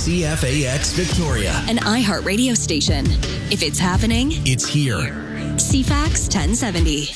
CFAX Victoria, an iHeart radio station. If it's happening, it's here. CFAX 1070.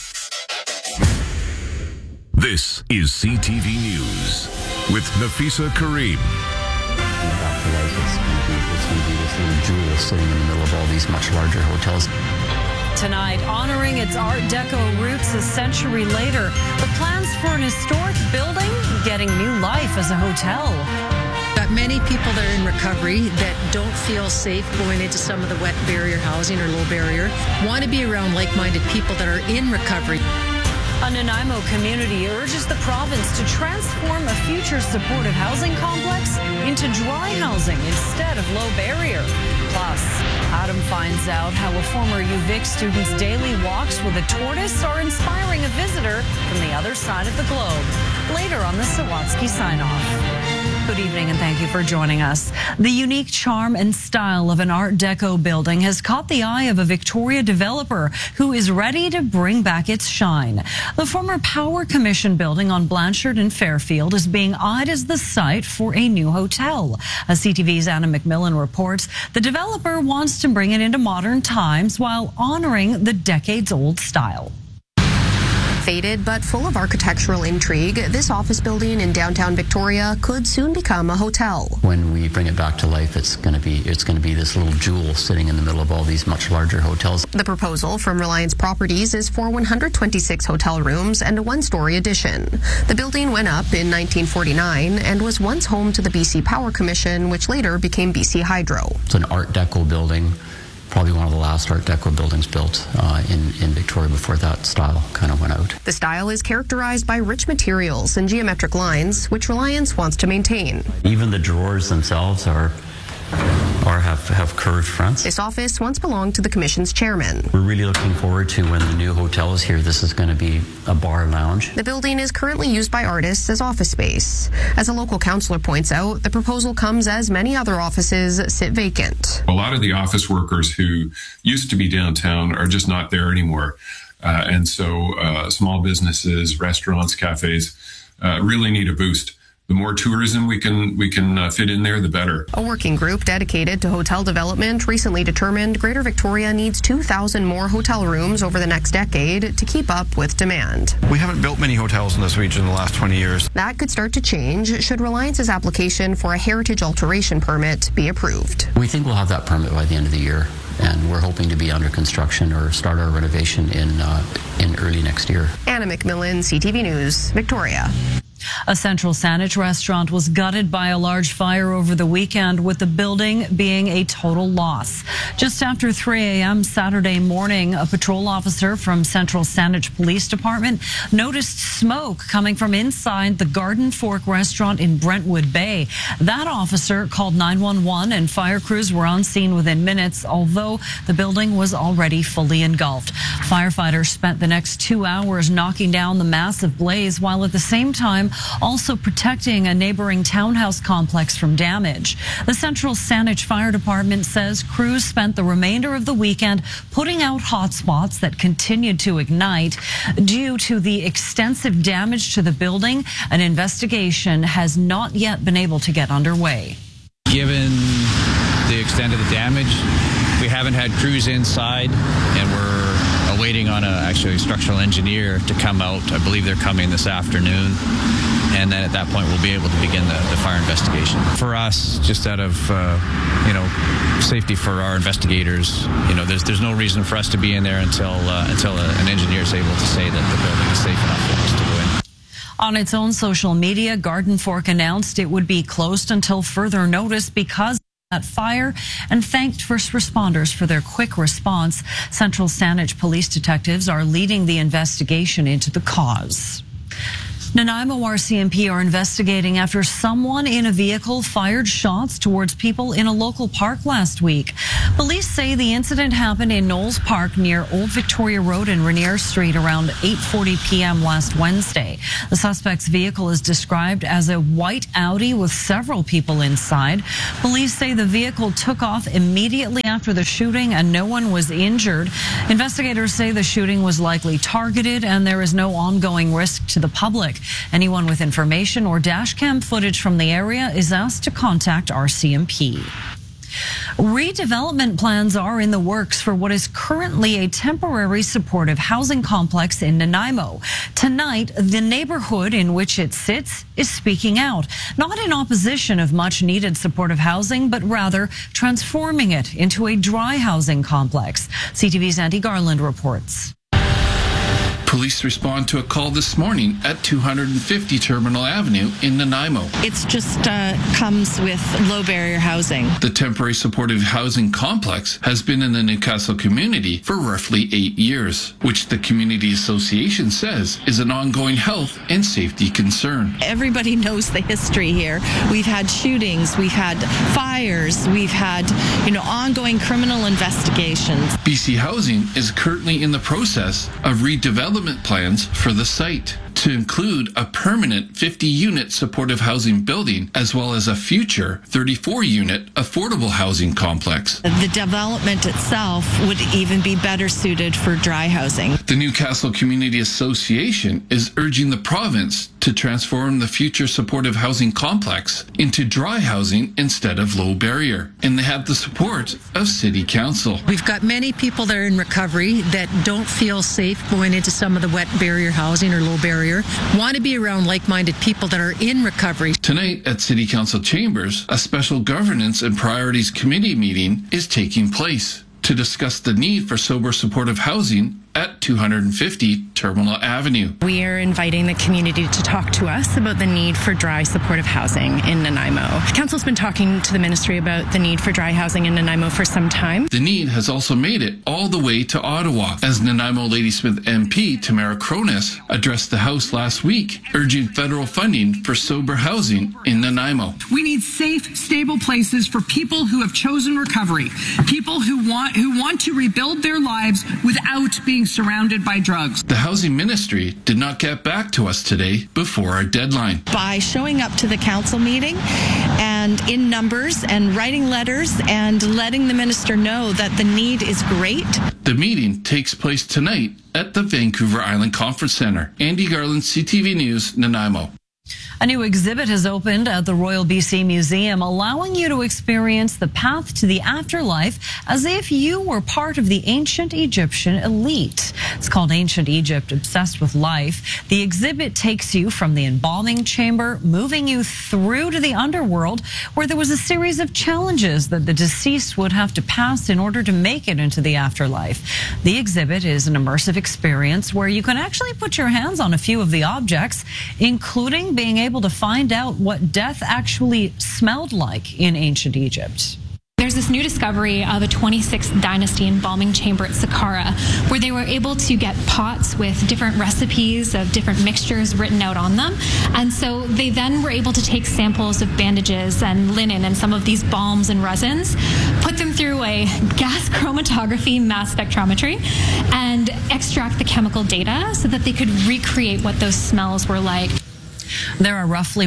This is CTV News with Nafisa Kareem. It's going to be this little jewel sitting in the middle of all these much larger hotels. Tonight, honoring its Art Deco roots a century later, the plans for an historic building getting new life as a hotel. Got many people that are in recovery that don't feel safe going into some of the wet barrier housing or low barrier, want to be around like-minded people that are in recovery. A Nanaimo community urges the province to transform a future supportive housing complex into dry housing instead of low barrier. Plus, Adam finds out how a former UVic student's daily walks with a tortoise are inspiring a visitor from the other side of the globe. Later on the Sawatsky sign-off. Good evening and thank you for joining us. The unique charm and style of an Art Deco building has caught the eye of a Victoria developer who is ready to bring back its shine. The former Power Commission building on Blanchard and Fairfield is being eyed as the site for a new hotel. As CTV's Anna McMillan reports, the developer wants to bring it into modern times while honoring the decades-old style. Faded but full of architectural intrigue, this office building in downtown Victoria could soon become a hotel. When we bring it back to life, it's going to be this little jewel sitting in the middle of all these much larger hotels. The proposal from Reliance Properties is for 126 hotel rooms and a one-story addition. The building went up in 1949 and was once home to the BC Power Commission, which later became BC Hydro. It's an Art Deco building. Probably one of the last Art Deco buildings built in Victoria before that style kind of went out. The style is characterized by rich materials and geometric lines, which Reliance wants to maintain. Even the drawers themselves have curved fronts. This office once belonged to the Commission's chairman. We're really looking forward to when the new hotel is here. This is going to be a bar lounge. The building is currently used by artists as office space. As a local councillor points out, the proposal comes as many other offices sit vacant. A lot of the office workers who used to be downtown are just not there anymore. And so small businesses, restaurants, cafes really need a boost. The more tourism we can fit in there, the better. A working group dedicated to hotel development recently determined Greater Victoria needs 2,000 more hotel rooms over the next decade to keep up with demand. We haven't built many hotels in this region in the last 20 years. That could start to change should Reliance's application for a heritage alteration permit be approved. We think we'll have that permit by the end of the year, and we're hoping to be under construction or start our renovation in early next year. Anna McMillan, CTV News, Victoria. A Central Saanich restaurant was gutted by a large fire over the weekend, with the building being a total loss. Just after 3 a.m. Saturday morning, a patrol officer from Central Saanich Police Department noticed smoke coming from inside the Garden Fork restaurant in Brentwood Bay. That officer called 911 and fire crews were on scene within minutes, although the building was already fully engulfed. Firefighters spent the next 2 hours knocking down the massive blaze, while at the same time also protecting a neighboring townhouse complex from damage. The Central Saanich Fire Department says crews spent the remainder of the weekend putting out hotspots that continued to ignite. Due to the extensive damage to the building, an investigation has not yet been able to get underway. Given the extent of the damage, we haven't had crews inside, and we're awaiting on a structural engineer to come out. I believe they're coming this afternoon. And then at that point, we'll be able to begin the fire investigation. For us, just out of, safety for our investigators, there's no reason for us to be in there until an engineer is able to say that the building is safe enough for us to go in. On its own social media, Garden Fork announced it would be closed until further notice because of that fire, and thanked first responders for their quick response. Central Saanich police detectives are leading the investigation into the cause. Nanaimo RCMP are investigating after someone in a vehicle fired shots towards people in a local park last week. Police say the incident happened in Knowles Park near Old Victoria Road and Rainier Street around 8:40 p.m. last Wednesday. The suspect's vehicle is described as a white Audi with several people inside. Police say the vehicle took off immediately after the shooting and no one was injured. Investigators say the shooting was likely targeted and there is no ongoing risk to the public. Anyone with information or dash cam footage from the area is asked to contact RCMP. Redevelopment plans are in the works for what is currently a temporary supportive housing complex in Nanaimo. Tonight, the neighborhood in which it sits is speaking out, not in opposition of much needed supportive housing, but rather transforming it into a dry housing complex. CTV's Andy Garland reports. Police respond to a call this morning at 250 Terminal Avenue in Nanaimo. It's just comes with low barrier housing. The temporary supportive housing complex has been in the Newcastle community for roughly 8 years, which the Community Association says is an ongoing health and safety concern. Everybody knows the history here. We've had shootings, we've had fires, we've had, ongoing criminal investigations. BC Housing is currently in the process of redevelopment plans for the site to include a permanent 50-unit supportive housing building as well as a future 34-unit affordable housing complex. The development itself would even be better suited for dry housing. The Newcastle Community Association is urging the province to transform the future supportive housing complex into dry housing instead of low barrier, and they have the support of City Council. We've got many people that are in recovery that don't feel safe going into some of the wet barrier housing or low barrier, want to be around like-minded people that are in recovery. Tonight at City Council Chambers, a special Governance and Priorities Committee meeting is taking place to discuss the need for sober supportive housing at 250 Terminal Avenue. We are inviting the community to talk to us about the need for dry supportive housing in Nanaimo. Council's been talking to the ministry about the need for dry housing in Nanaimo for some time. The need has also made it all the way to Ottawa, as Nanaimo Ladysmith MP Tamara Cronus addressed the House last week, urging federal funding for sober housing in Nanaimo. We need safe, stable places for people who have chosen recovery, people who want to rebuild their lives without being surrounded by drugs. The Housing Ministry did not get back to us today before our deadline. By showing up to the council meeting and in numbers and writing letters and letting the minister know that the need is great. The meeting takes place tonight at the Vancouver Island Conference Centre. Andy Garland, CTV News, Nanaimo. A new exhibit has opened at the Royal BC Museum, allowing you to experience the path to the afterlife as if you were part of the ancient Egyptian elite. It's called Ancient Egypt, Obsessed with Life. The exhibit takes you from the embalming chamber, moving you through to the underworld, where there was a series of challenges that the deceased would have to pass in order to make it into the afterlife. The exhibit is an immersive experience where you can actually put your hands on a few of the objects, including being able to find out what death actually smelled like in ancient Egypt. There's this new discovery of a 26th dynasty embalming chamber at Saqqara, where they were able to get pots with different recipes of different mixtures written out on them. And so they then were able to take samples of bandages and linen and some of these balms and resins, put them through a gas chromatography mass spectrometry, and extract the chemical data so that they could recreate what those smells were like. There are roughly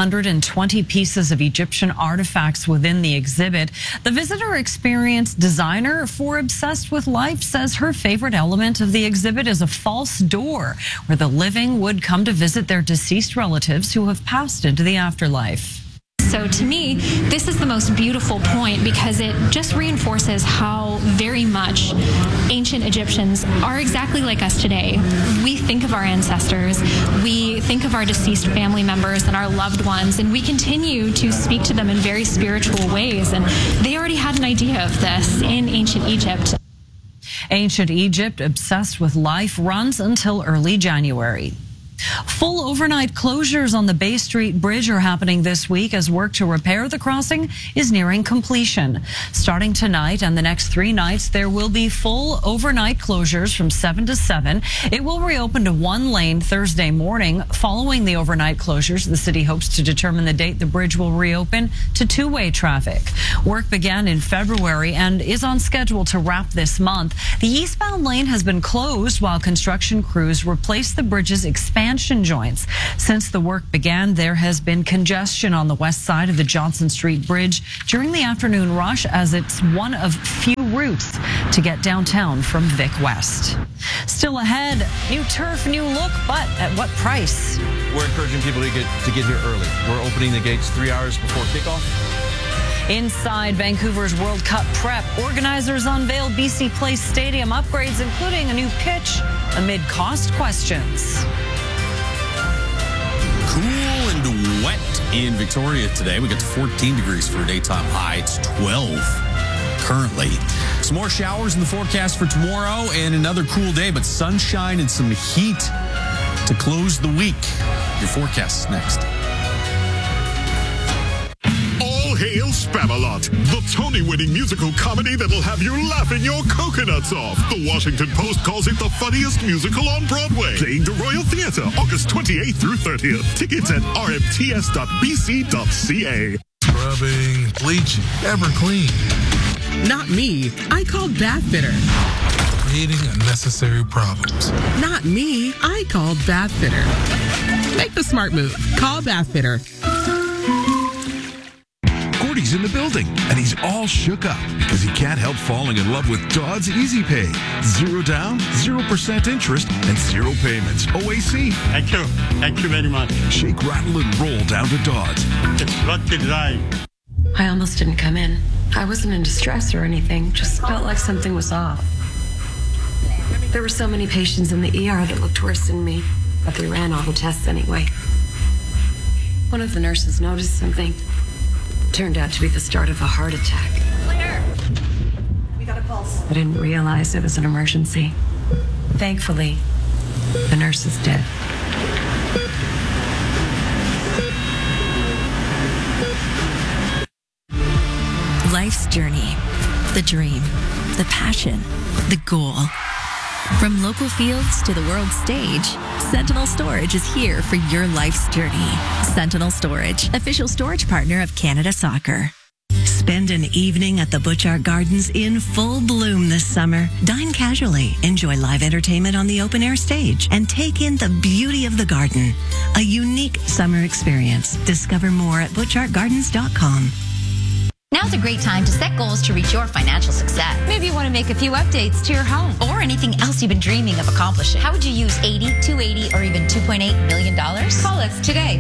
120 pieces of Egyptian artifacts within the exhibit. The visitor experience designer for Obsessed with Life says her favorite element of the exhibit is a false door, where the living would come to visit their deceased relatives who have passed into the afterlife. So to me, this is the most beautiful point because it just reinforces how very much ancient Egyptians are exactly like us today. We think of our ancestors, we think of our deceased family members and our loved ones, and we continue to speak to them in very spiritual ways. And they already had an idea of this in ancient Egypt. Ancient Egypt, Obsessed with Life runs until early January. Full overnight closures on the Bay Street Bridge are happening this week as work to repair the crossing is nearing completion. Starting tonight and the next 3 nights, there will be full overnight closures from 7 to 7. It will reopen to 1 lane Thursday morning. Following the overnight closures, the city hopes to determine the date the bridge will reopen to 2-way traffic. Work began in February and is on schedule to wrap this month. The eastbound lane has been closed while construction crews replace the bridge's expansion expansion joints. Since the work began, there has been congestion on the west side of the Johnson Street Bridge during the afternoon rush, as it's one of few routes to get downtown from Vic West. Still ahead, new turf, new look, but at what price? We're encouraging people to get here early. We're opening the gates 3 hours before kickoff. Inside Vancouver's World Cup prep, organizers unveiled BC Place Stadium upgrades, including a new pitch amid cost questions. Cool and wet in Victoria today. We got to 14 degrees for a daytime high. It's 12 currently. Some more showers in the forecast for tomorrow and another cool day, but sunshine and some heat to close the week. Your forecast is next. Hail Spamalot, the Tony-winning musical comedy that'll have you laughing your coconuts off. The Washington Post calls it the funniest musical on Broadway. Playing the Royal Theatre, August 28th through 30th. Tickets at rmts.bc.ca. Scrubbing, bleaching, ever clean. Not me. I called Bath Fitter. Creating unnecessary problems. Not me. I called Bath Fitter. Make the smart move. Call Bath Fitter. Gordy's in the building, and he's all shook up because he can't help falling in love with Dodd's Easy Pay. 0 down, 0% interest, and 0 payments. OAC. Thank you. Thank you very much. Shake, rattle, and roll down to Dodd's. It's what you like. I almost didn't come in. I wasn't in distress or anything. Just felt like something was off. There were so many patients in the ER that looked worse than me, but they ran all the tests anyway. One of the nurses noticed something. Turned out to be the start of a heart attack. Claire, we got a pulse. I didn't realize it was an emergency. Thankfully, the nurse is dead. Life's journey, the dream, the passion, the goal. From local fields to the world stage, Sentinel Storage is here for your life's journey. Sentinel Storage, official storage partner of Canada Soccer. Spend an evening at the Butchart Gardens in full bloom this summer. Dine casually, enjoy live entertainment on the open-air stage, and take in the beauty of the garden. A unique summer experience. Discover more at butchartgardens.com. Now's a great time to set goals to reach your financial success. Maybe you want to make a few updates to your home or anything else you've been dreaming of accomplishing. How would you use $80, $280, or even $2.8 million? Call us today.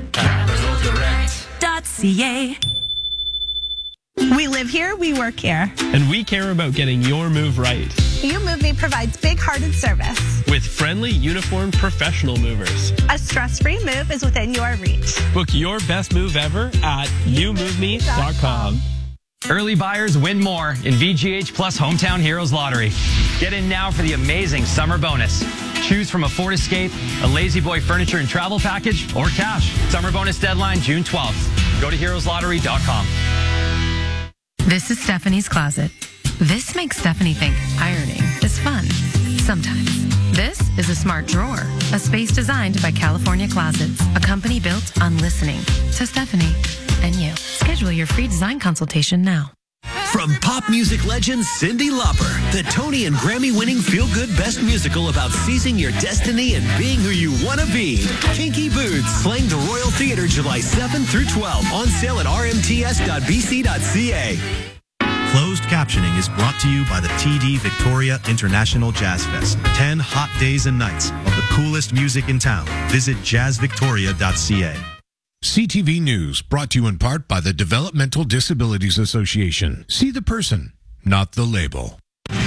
CapitalDirect.ca. We live here, we work here. And we care about getting your move right. You Move Me provides big-hearted service. With friendly, uniformed professional movers. A stress-free move is within your reach. Book your best move ever at YouMoveMe.com. Early buyers win more in VGH Plus Hometown Heroes Lottery. Get in now for the amazing summer bonus. Choose from a Ford Escape, a Lazy Boy furniture and travel package, or cash. Summer bonus deadline June 12th. Go to heroeslottery.com. This is Stephanie's closet. This makes Stephanie think ironing is fun. Sometimes. This is a smart drawer, a space designed by California Closets, a company built on listening to Stephanie and you. Schedule your free design consultation now. From pop music legend Cyndi Lauper, the Tony and Grammy-winning feel-good best musical about seizing your destiny and being who you want to be. Kinky Boots, playing the Royal Theatre July 7 through 12. On sale at rmts.bc.ca. Closed captioning is brought to you by the TD Victoria International Jazz Fest. 10 hot days and nights of the coolest music in town. Visit jazzvictoria.ca. CTV News, brought to you in part by the Developmental Disabilities Association. See the person, not the label.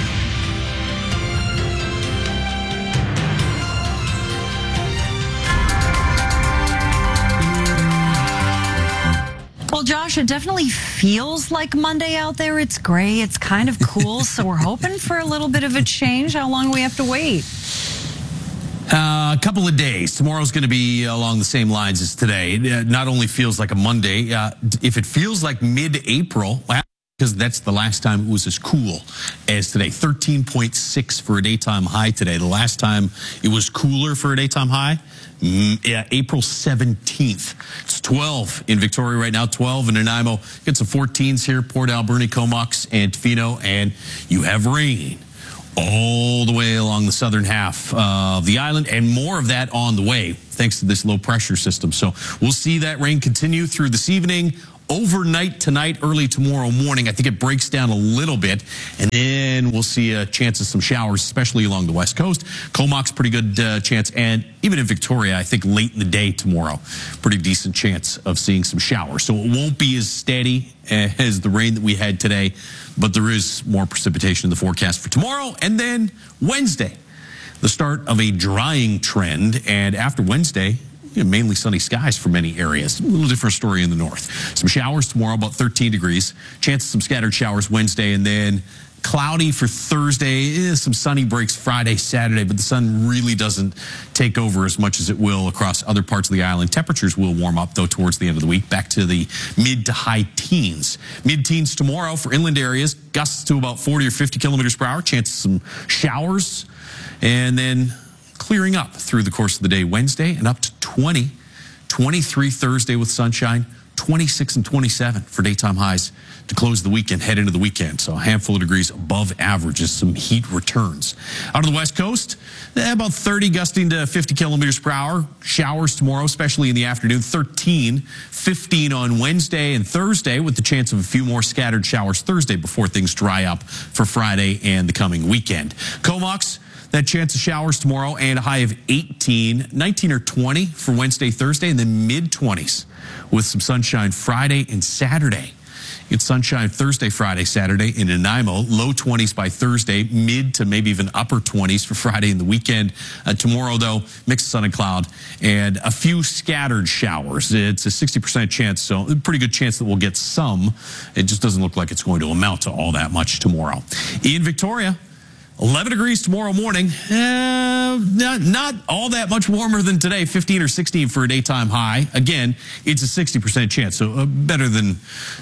Well, Josh, it definitely feels like Monday out there. It's gray. It's kind of cool. So we're hoping for a little bit of a change. How long do we have to wait? A couple of days. Tomorrow's going to be along the same lines as today. It not only feels like a Monday, if it feels like mid-April, because that's the last time it was as cool as today. 13.6 for a daytime high today. The last time it was cooler for a daytime high, April 17th. It's 12 in Victoria right now, 12 in Nanaimo. Get some 14s here, Port Alberni, Comox, and Tofino, and you have rain all the way along the southern half of the island, and more of that on the way thanks to this low pressure system. So we'll see that rain continue through this evening, overnight tonight, early tomorrow morning. I think it breaks down a little bit, and then we'll see a chance of some showers, especially along the west coast. Comox, pretty good chance, and even in Victoria, I think late in the day tomorrow, pretty decent chance of seeing some showers. So it won't be as steady as the rain that we had today, but there is more precipitation in the forecast for tomorrow. And then Wednesday, the start of a drying trend, and after Wednesday, mainly sunny skies for many areas. A little different story in the north. Some showers tomorrow, about 13 degrees. Chance of some scattered showers Wednesday, and then cloudy for Thursday. Some sunny breaks Friday, Saturday, but the sun really doesn't take over as much as it will across other parts of the island. Temperatures will warm up, though, towards the end of the week, back to the mid to high teens. Mid-teens tomorrow for inland areas. Gusts to about 40 or 50 kilometers per hour. Chance of some showers, and then clearing up through the course of the day Wednesday, and up to 20, 23 Thursday with sunshine, 26 and 27 for daytime highs to close the weekend, head into the weekend. So a handful of degrees above average as some heat returns. Out of the west coast, about 30 gusting to 50 kilometers per hour. Showers tomorrow, especially in the afternoon. 13, 15 on Wednesday and Thursday, with the chance of a few more scattered showers Thursday before things dry up for Friday and the coming weekend. Comox, that chance of showers tomorrow, and a high of 18, 19 or 20 for Wednesday, Thursday, and then mid-20s with some sunshine Friday and Saturday. It's sunshine Thursday, Friday, Saturday in Nanaimo. Low 20s by Thursday, mid to maybe even upper 20s for Friday and the weekend. Tomorrow, though, mixed sun and cloud and a few scattered showers. It's a 60% chance, so a pretty good chance that we'll get some. It just doesn't look like it's going to amount to all that much tomorrow. In Victoria, 11 degrees tomorrow morning. Not all that much warmer than today, 15 or 16 for a daytime high. Again, it's a 60% chance, so better than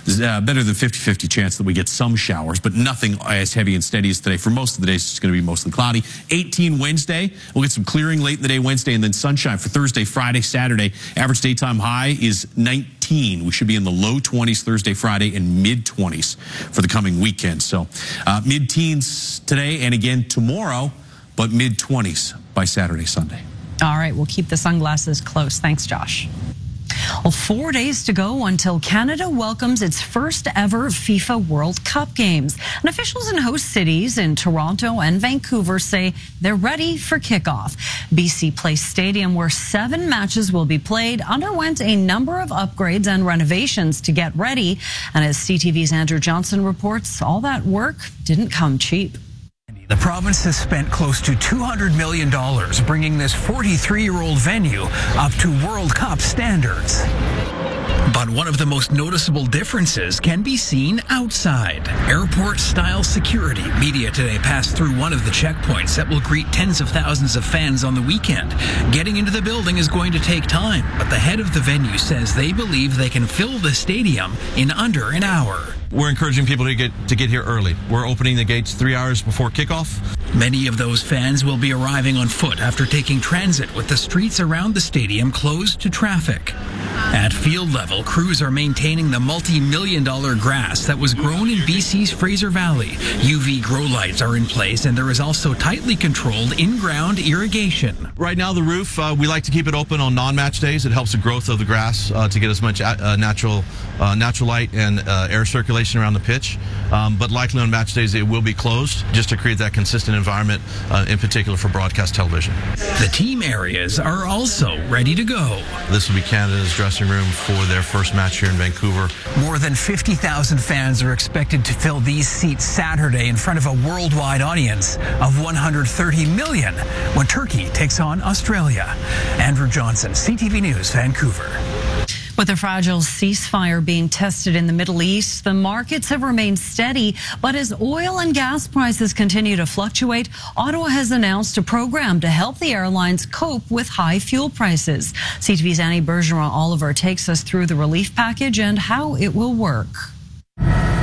50-50 chance that we get some showers, but nothing as heavy and steady as today. For most of the days, it's going to be mostly cloudy. 18 Wednesday. We'll get some clearing late in the day Wednesday, and then sunshine for Thursday, Friday, Saturday. Average daytime high is 19. We should be in the low 20s Thursday, Friday, and mid-20s for the coming weekend. So mid-teens today and again tomorrow, but mid-20s by Saturday, Sunday. All right, we'll keep the sunglasses close. Thanks, Josh. Well, 4 days to go until Canada welcomes its first ever FIFA World Cup games. And officials in host cities in Toronto and Vancouver say they're ready for kickoff. BC Place Stadium, where 7 matches will be played, underwent a number of upgrades and renovations to get ready. And as CTV's Andrew Johnson reports, all that work didn't come cheap. The province has spent close to $200 million bringing this 43-year-old venue up to World Cup standards. But one of the most noticeable differences can be seen outside. Airport-style security. Media today passed through one of the checkpoints that will greet tens of thousands of fans on the weekend. Getting into the building is going to take time, but the head of the venue says they believe they can fill the stadium in under an hour. We're encouraging people to get here early. We're opening the gates 3 hours before kickoff. Many of those fans will be arriving on foot after taking transit, with the streets around the stadium closed to traffic. At field level, crews are maintaining the multi-million-dollar grass that was grown in BC's Fraser Valley. UV grow lights are in place, and there is also tightly controlled in-ground irrigation. Right now, the roof, we like to keep it open on non-match days. It helps the growth of the grass to get as much natural light and air circulation around the pitch. But likely on match days, it will be closed just to create that consistent environment, in particular for broadcast television. The team areas are also ready to go. This will be Canada's dressing room for their first match here in Vancouver. More than 50,000 fans are expected to fill these seats Saturday in front of a worldwide audience of 130 million when Turkey takes on Australia. Andrew Johnson, CTV News, Vancouver. With a fragile ceasefire being tested in the Middle East, the markets have remained steady. But as oil and gas prices continue to fluctuate, Ottawa has announced a program to help the airlines cope with high fuel prices. CTV's Annie Bergeron Oliver takes us through the relief package and how it will work.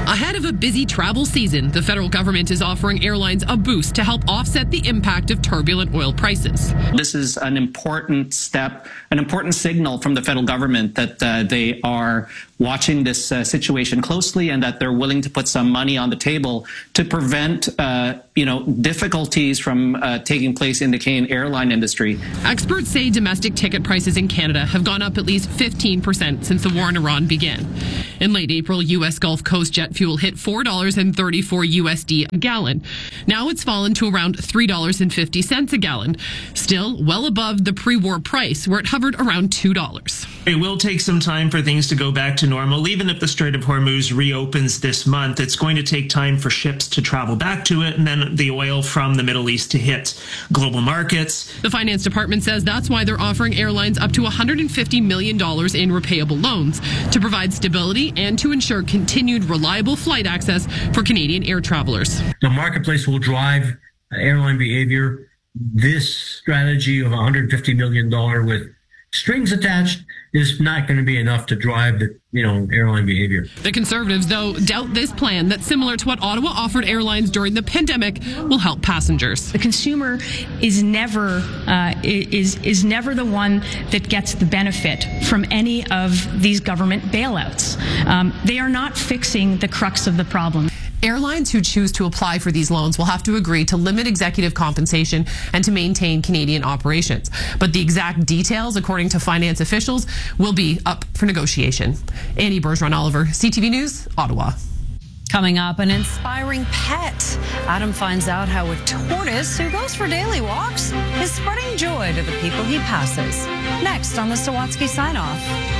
Ahead of a busy travel season, the federal government is offering airlines a boost to help offset the impact of turbulent oil prices. This is an important step, an important signal from the federal government that they are watching this situation closely and that they're willing to put some money on the table to prevent, difficulties from taking place in the Canadian airline industry. Experts say domestic ticket prices in Canada have gone up at least 15% since the war in Iran began. In late April, U.S. Gulf Coast jet fuel hit $4.34 USD a gallon. Now it's fallen to around $3.50 a gallon, still well above the pre-war price where it hovered around $2. It will take some time for things to go back to normal. Even if the Strait of Hormuz reopens this month, it's going to take time for ships to travel back to it and then the oil from the Middle East to hit global markets. The Finance Department says that's why they're offering airlines up to $150 million in repayable loans to provide stability and to ensure continued reliable flight access for Canadian air travelers. The marketplace will drive airline behavior. This strategy of $150 million with strings attached is not going to be enough to drive the airline behavior. The Conservatives, though, doubt this plan that, similar to what Ottawa offered airlines during the pandemic, will help passengers. The consumer is never never the one that gets the benefit from any of these government bailouts. They are not fixing the crux of the problem. Airlines who choose to apply for these loans will have to agree to limit executive compensation and to maintain Canadian operations. But the exact details, according to finance officials, will be up for negotiation. Annie Bergeron-Oliver, CTV News, Ottawa. Coming up, an inspiring pet. Adam finds out how a tortoise who goes for daily walks is spreading joy to the people he passes. Next on the Sawatsky Sign Off.